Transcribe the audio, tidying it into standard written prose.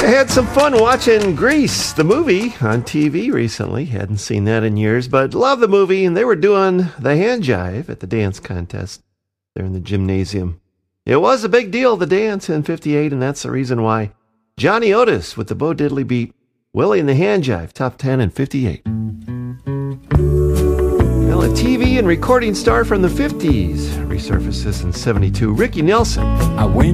I had some fun watching Grease, the movie, on TV recently. Hadn't seen that in years, but love the movie. And they were doing the hand jive at the dance contest there in the gymnasium. It was a big deal, the dance, in 58, and that's the reason why Johnny Otis with the Bo Diddley Beat, Willie and the Hand Jive, top 10 in 58. Well, a TV and recording star from the 50s resurfaces in 72, Ricky Nelson. I went